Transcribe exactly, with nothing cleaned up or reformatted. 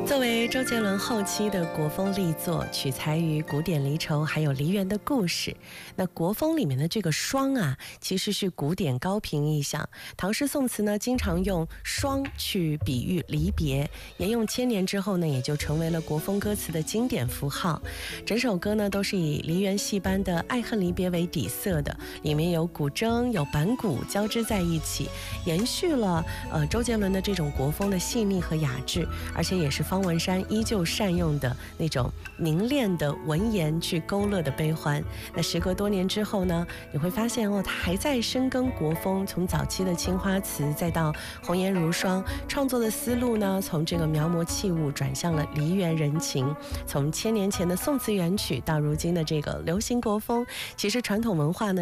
作为周杰伦后期的国风力作，取材于古典离愁还有梨园的故事。那国风里面的这个霜啊，其实是古典高频意象。唐诗宋词呢，经常用霜去比喻离别，沿用千年之后呢，也就成为了国风歌词的经典符号。整首歌呢，都是以梨园戏班的爱恨离别为底色的，里面有古筝、有板鼓交织在一起，延续了呃周杰伦的这种国风的细腻和雅致，而且也是方文山依旧善用的那种凝练的文言去勾勒的悲欢。那时隔多年之后呢，你会发现哦，他还在深耕国风，从早期的青花瓷再到红颜如霜，创作的思路呢，从这个描摹器物转向了梨园人情，从千年前的宋词元曲到如今的这个流行国风，其实传统文化呢